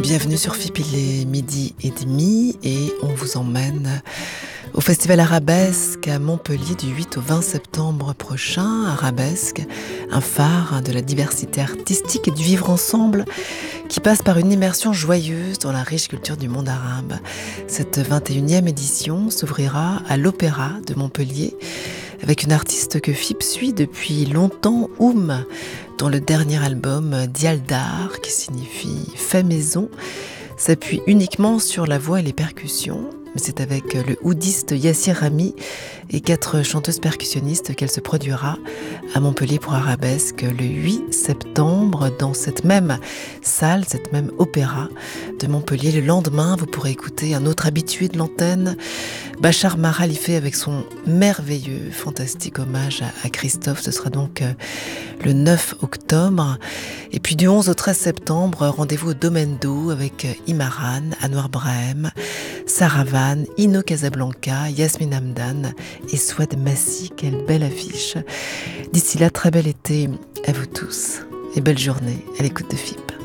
Bienvenue sur FIP, il est 12h30 et on vous emmène au Festival Arabesque à Montpellier du 8 au 20 septembre prochain. Arabesque, un phare de la diversité artistique et du vivre ensemble qui passe par une immersion joyeuse dans la riche culture du monde arabe. Cette 21e édition s'ouvrira à l'Opéra de Montpellier avec une artiste que FIP suit depuis longtemps, dont le dernier album Dialdar, qui signifie fait maison, s'appuie uniquement sur la voix et les percussions. Mais c'est avec le oudiste Yassir Rami et 4 chanteuses percussionnistes qu'elle se produira à Montpellier pour Arabesque le 8 septembre dans cette même salle, cette même opéra de Montpellier. Le lendemain, vous pourrez écouter un autre habitué de l'antenne, Bachar Mar-Khalife, avec son merveilleux, fantastique hommage à Christophe. Ce sera donc le 9 octobre. Et puis du 11 au 13 septembre, rendez-vous au Domaine d'Eau avec Imaran, Anouar Brahim, Saravan, Ino Casablanca, Yasmine Hamdan et Souad Massi. Quelle belle affiche. D'ici là, très bel été à vous tous et belle journée à l'écoute de FIP.